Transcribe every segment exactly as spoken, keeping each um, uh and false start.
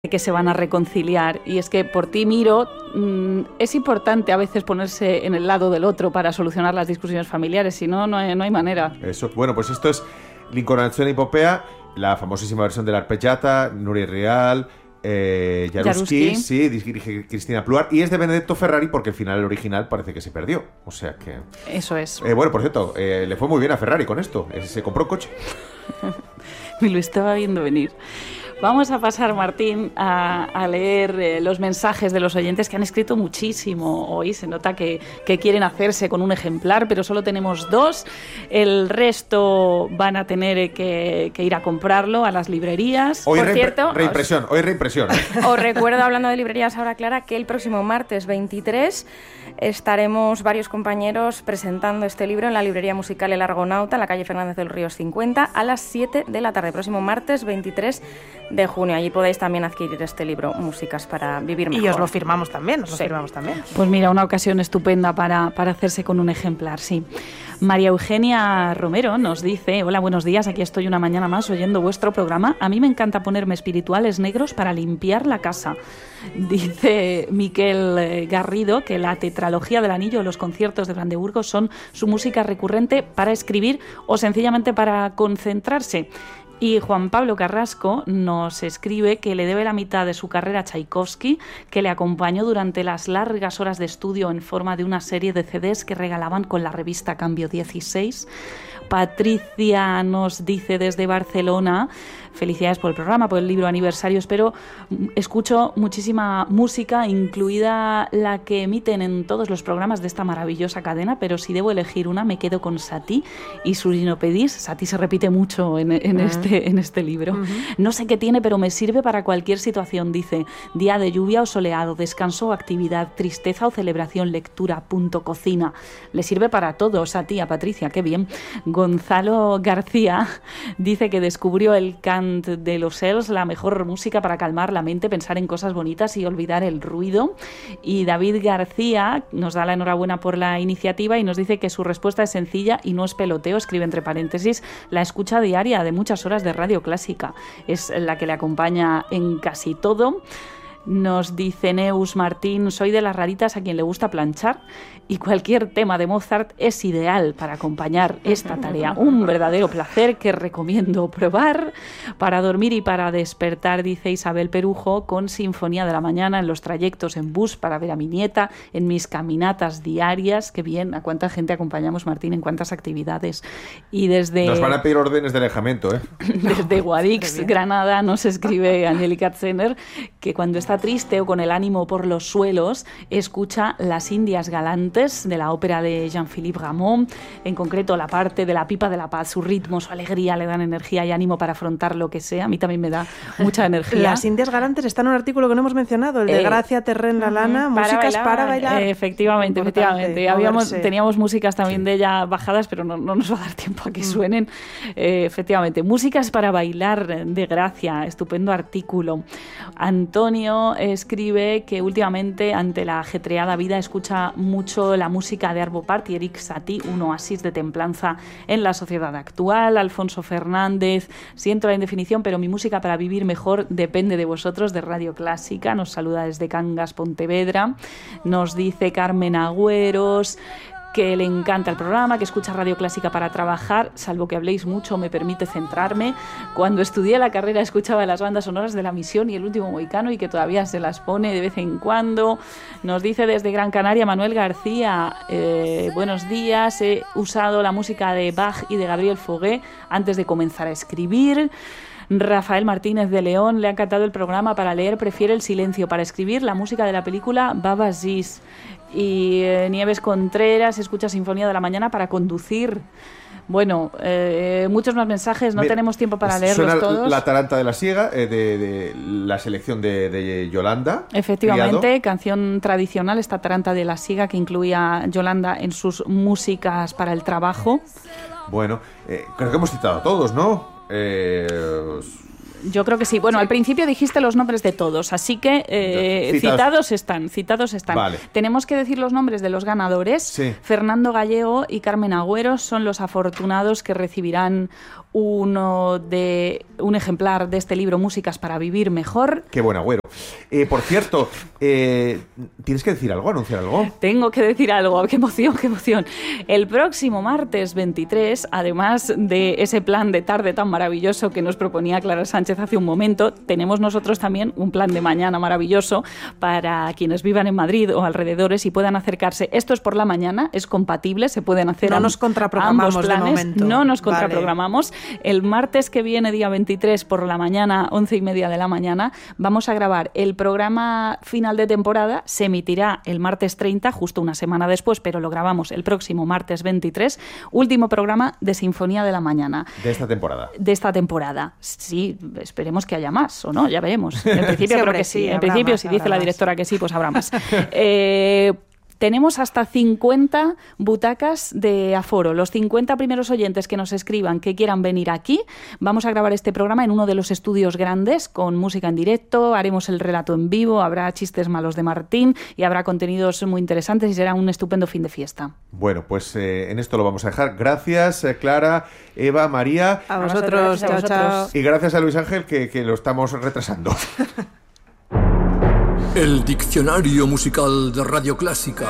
que se van a reconciliar, y es que por ti miro, mmm, es importante a veces ponerse en el lado del otro para solucionar las discusiones familiares, si no, no hay, no hay manera. Eso, bueno, pues esto es L'incoronazione di Popea, la famosísima versión de la arpeggiata, Nuri Real, eh, Jaruski, sí, dirige Cristina Pluar, y es de Benedetto Ferrari porque el final el original parece que se perdió, o sea que... Eso es. Eh, bueno, por cierto, eh, le fue muy bien a Ferrari con esto, eh, se compró un coche. Me lo estaba viendo venir. Vamos a pasar, Martín, a, a leer eh, los mensajes de los oyentes que han escrito muchísimo hoy. Se nota que, que quieren hacerse con un ejemplar, pero solo tenemos dos. El resto van a tener que, que ir a comprarlo a las librerías. Hoy Por reimpre- cierto, reimpresión, hoy reimpresión. Os recuerdo, hablando de librerías ahora, Clara, que el próximo martes veintitrés estaremos varios compañeros presentando este libro en la librería musical El Argonauta, en la calle Fernández del Río cincuenta, a las siete de la tarde. Próximo martes veintitrés de junio. Allí podéis también adquirir este libro, Músicas para vivir mejor. Y os lo firmamos también, os lo Sí. firmamos también. Pues mira, una ocasión estupenda para, para hacerse con un ejemplar, sí. María Eugenia Romero nos dice: hola, buenos días, aquí estoy una mañana más oyendo vuestro programa. A mí me encanta ponerme espirituales negros para limpiar la casa. Dice Miquel Garrido que la tetralogía del anillo o los conciertos de Brandeburgo son su música recurrente para escribir o sencillamente para concentrarse. Y Juan Pablo Carrasco nos escribe que le debe la mitad de su carrera a Tchaikovsky, que le acompañó durante las largas horas de estudio en forma de una serie de C Ds que regalaban con la revista Cambio dieciséis. Patricia nos dice desde Barcelona: felicidades por el programa, por el libro aniversario. Espero, escucho muchísima música, incluida la que emiten en todos los programas de esta maravillosa cadena, pero si debo elegir una, me quedo con Satie y su Ginopédis. Satie se repite mucho en, en, uh-huh. este, en este libro. Uh-huh. No sé qué tiene, pero me sirve para cualquier situación, dice. Día de lluvia o soleado, descanso o actividad, tristeza o celebración, lectura, punto, cocina. Le sirve para todo, Satie, a Patricia, qué bien. Gonzalo García dice que descubrió el cant de los Els, la mejor música para calmar la mente, pensar en cosas bonitas y olvidar el ruido. Y David García nos da la enhorabuena por la iniciativa y nos dice que su respuesta es sencilla y no es peloteo. Escribe entre paréntesis: la escucha diaria de muchas horas de radio clásica es la que le acompaña en casi todo. Nos dice Neus Martín: soy de las raritas a quien le gusta planchar y cualquier tema de Mozart es ideal para acompañar esta tarea. Un verdadero placer que recomiendo probar para dormir y para despertar, dice Isabel Perujo, con Sinfonía de la Mañana en los trayectos en bus para ver a mi nieta, en mis caminatas diarias. Qué bien, ¿a cuánta gente acompañamos, Martín? ¿En cuántas actividades? Y desde... Nos van a pedir órdenes de alejamiento, ¿eh? Desde Guadix, Granada, nos escribe Angélica Zener que cuando está triste o con el ánimo por los suelos, escucha Las Indias Galantes de la ópera de Jean-Philippe Rameau, en concreto la parte de la Pipa de la Paz. Su ritmo, su alegría le dan energía y ánimo para afrontar lo que sea. A mí también me da mucha energía. Las Indias Galantes está en un artículo que no hemos mencionado, el de eh, Gracia Terren La Lana, uh-huh. músicas para bailar. Para bailar. Eh, efectivamente, Importante, efectivamente. Habíamos, teníamos músicas también sí. de ella bajadas, pero no, no nos va a dar tiempo a que suenen. Eh, efectivamente, músicas para bailar de Gracia, estupendo artículo. Antonio escribe que últimamente, ante la ajetreada vida, escucha mucho la música de Arvo Pärt y Erik Satie, un oasis de templanza en la sociedad actual. Alfonso Fernández: siento la indefinición, pero mi música para vivir mejor depende de vosotros, de Radio Clásica. Nos saluda desde Cangas, Pontevedra. Nos dice Carmen Agüeros que le encanta el programa, que escucha Radio Clásica para trabajar, salvo que habléis mucho, me permite centrarme. Cuando estudié la carrera escuchaba las bandas sonoras de La Misión y El Último Mohicano y que todavía se las pone de vez en cuando. Nos dice desde Gran Canaria Manuel García: eh, buenos días, he usado la música de Bach y de Gabriel Fauré antes de comenzar a escribir. Rafael Martínez de León: le ha encantado el programa, para leer prefiere el silencio, para escribir la música de la película Baba Zis. Y eh, Nieves Contreras: escucha Sinfonía de la Mañana para conducir. Bueno, eh, muchos más mensajes, no Mira, tenemos tiempo para leerlos suena todos. La Taranta de la Siega, eh, de, de la selección de, de Yolanda. Efectivamente, Criado. Canción tradicional, esta Taranta de la Siega que incluía Yolanda en sus músicas para el trabajo. Bueno, eh, creo que hemos citado a todos, ¿no? Eh, Yo creo que sí. Bueno, sí. Al principio dijiste los nombres de todos, así que eh, citados. citados están, citados están. Vale. Tenemos que decir los nombres de los ganadores. Sí. Fernando Gallego y Carmen Agüero son los afortunados que recibirán uno de un ejemplar de este libro Músicas para vivir mejor. Qué buen Agüero. Eh, por cierto, eh, ¿tienes que decir algo, anunciar algo? Tengo que decir algo. Qué emoción, qué emoción. El próximo martes veintitrés, además de ese plan de tarde tan maravilloso que nos proponía Clara Sánchez hace un momento, tenemos nosotros también un plan de mañana maravilloso para quienes vivan en Madrid o alrededores y puedan acercarse. Esto es por la mañana, es compatible, se pueden hacer no amb- nos contraprogramamos ambos planes. De momento. No nos Vale. contraprogramamos. El martes que viene, día veintitrés, por la mañana, once y media de la mañana, vamos a grabar el programa final de temporada. Se emitirá el martes treinta, justo una semana después, pero lo grabamos el próximo martes veintitrés. Último programa de Sinfonía de la Mañana. De esta temporada. De esta temporada. Sí, esperemos que haya más, o no, ya veremos. En principio sí, creo que sí. En principio, más, si dice la más. directora que sí, pues habrá más. eh... Tenemos hasta cincuenta butacas de aforo. Los cincuenta primeros oyentes que nos escriban que quieran venir aquí, vamos a grabar este programa en uno de los estudios grandes con música en directo, haremos el relato en vivo, habrá chistes malos de Martín y habrá contenidos muy interesantes y será un estupendo fin de fiesta. Bueno, pues eh, en esto lo vamos a dejar. Gracias, eh, Clara, Eva, María. A vosotros, a vosotros. chao, chao. Y gracias a Luis Ángel, que, que lo estamos retrasando. El diccionario musical de Radio Clásica.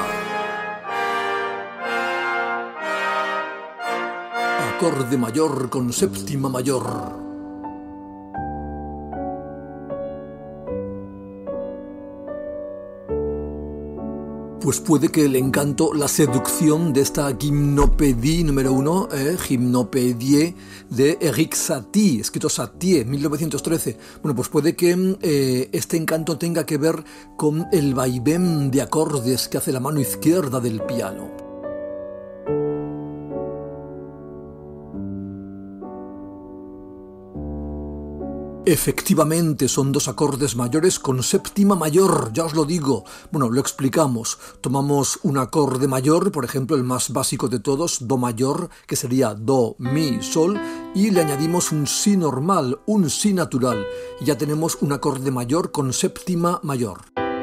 Acorde mayor con séptima mayor. Pues puede que el encanto, la seducción de esta gimnopédie número uno, eh, Gymnopédie de Erik Satie, escrito Satie, mil novecientos trece. Bueno, pues puede que eh, este encanto tenga que ver con el vaivén de acordes que hace la mano izquierda del piano. Efectivamente, son dos acordes mayores con séptima mayor, ya os lo digo. Bueno, lo explicamos. Tomamos un acorde mayor, por ejemplo, el más básico de todos, do mayor, que sería do, mi, sol, y le añadimos un si normal, un si natural. Y ya tenemos un acorde mayor con séptima mayor.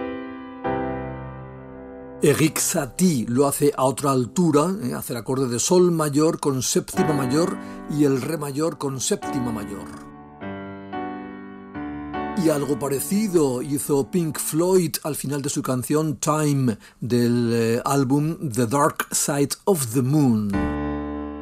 Erik Satie lo hace a otra altura, eh, hace el acorde de sol mayor con séptima mayor y el re mayor con séptima mayor. Y algo parecido hizo Pink Floyd al final de su canción Time del eh, álbum The Dark Side of the Moon.